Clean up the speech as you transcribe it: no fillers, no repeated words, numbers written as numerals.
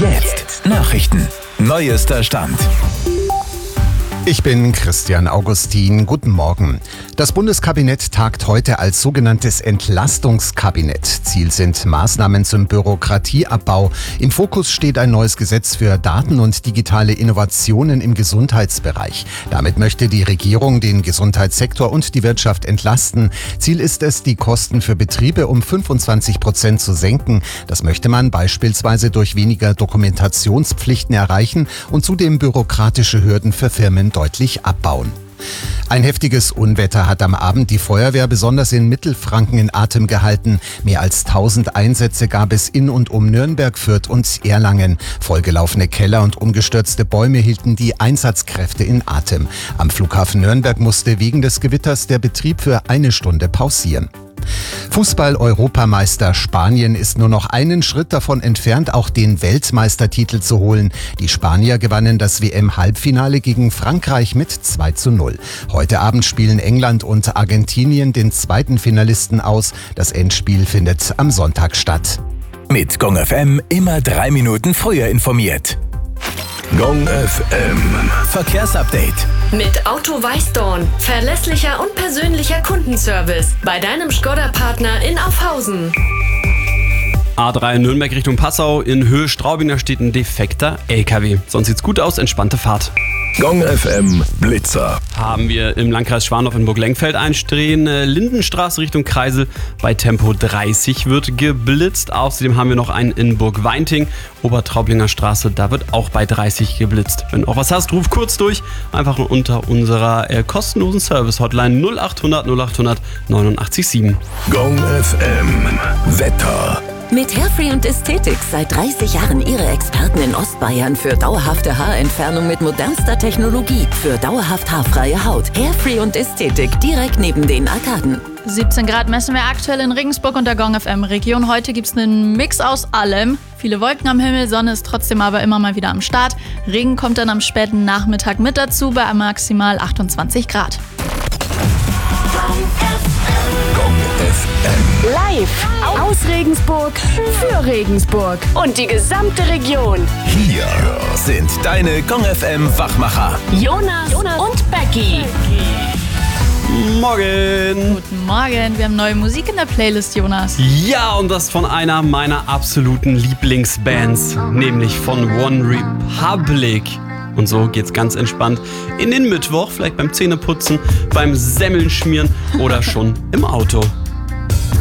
Jetzt Nachrichten. Neuester Stand. Ich bin Christian Augustin. Guten Morgen. Das Bundeskabinett tagt heute als sogenanntes Entlastungskabinett. Ziel sind Maßnahmen zum Bürokratieabbau. Im Fokus steht ein neues Gesetz für Daten- und digitale Innovationen im Gesundheitsbereich. Damit möchte die Regierung den Gesundheitssektor und die Wirtschaft entlasten. Ziel ist es, die Kosten für Betriebe um 25% zu senken. Das möchte man beispielsweise durch weniger Dokumentationspflichten erreichen und zudem bürokratische Hürden für Firmen deutlich abbauen. Ein heftiges Unwetter hat am Abend die Feuerwehr besonders in Mittelfranken in Atem gehalten. Mehr als 1000 Einsätze gab es in und um Nürnberg, Fürth und Erlangen. Vollgelaufene Keller und umgestürzte Bäume hielten die Einsatzkräfte in Atem. Am Flughafen Nürnberg musste wegen des Gewitters der Betrieb für 1 Stunde pausieren. Fußball-Europameister Spanien ist nur noch einen Schritt davon entfernt, auch den Weltmeistertitel zu holen. Die Spanier gewannen das WM-Halbfinale gegen Frankreich mit 2:0. Heute Abend spielen England und Argentinien den zweiten Finalisten aus. Das Endspiel findet am Sonntag statt. Mit Gong FM immer 3 Minuten früher informiert. Gong FM Verkehrsupdate. Mit Auto Weißdorn. Verlässlicher und persönlicher Kundenservice. Bei deinem Škoda-Partner in Aufhausen. A3 Nürnberg Richtung Passau. In Höhe Straubinger steht ein defekter LKW. Sonst sieht's gut aus, entspannte Fahrt. Gong FM Blitzer. Haben wir im Landkreis Schwandorf in Burg-Lengfeld einstehen. Lindenstraße Richtung Kreisel. Bei Tempo 30 wird geblitzt. Außerdem haben wir noch einen in Burg-Weinting. Obertraublinger Straße, da wird auch bei 30 geblitzt. Wenn du auch was hast, ruf kurz durch. Einfach unter unserer kostenlosen Service-Hotline 0800 0800 897. Gong FM Wetter. Mit Hairfree und Ästhetik seit 30 Jahren Ihre Experten in Ostbayern für dauerhafte Haarentfernung mit modernster Technologie. Für dauerhaft haarfreie Haut. Hairfree und Ästhetik direkt neben den Arkaden. 17 Grad messen wir aktuell in Regensburg und der Gong FM Region. Heute gibt es einen Mix aus allem. Viele Wolken am Himmel, Sonne ist trotzdem aber immer mal wieder am Start. Regen kommt dann am späten Nachmittag mit dazu bei maximal 28 Grad. Gong FM. Live aus Regensburg für Regensburg und die gesamte Region. Hier sind deine Gong FM Wachmacher. Jonas und Becky. Morgen! Guten Morgen, wir haben neue Musik in der Playlist, Jonas. Ja, und das von einer meiner absoluten Lieblingsbands, nämlich von One Republic. Und so geht's ganz entspannt in den Mittwoch, vielleicht beim Zähneputzen, beim Semmeln schmieren oder schon im Auto.